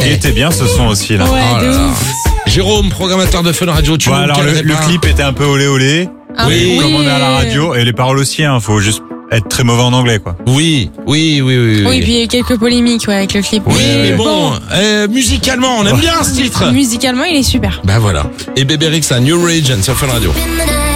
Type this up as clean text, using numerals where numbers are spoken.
Il était bien ce son aussi là. Ouais, Oh là de là. ouf. Jérôme, programmateur de Fun Radio, tu Bon, vois alors le clip était un peu olé olé. Ah, Oui, Comme on est à la radio et les paroles aussi, faut juste être très mauvais en anglais quoi. Oui. Oui, puis il y a eu quelques polémiques avec le clip. Oui, mais bon, musicalement, on aime bien ce titre. Musicalement, il est super. Bah voilà. Et Bébé Rexha, New Rage sur Fun Radio.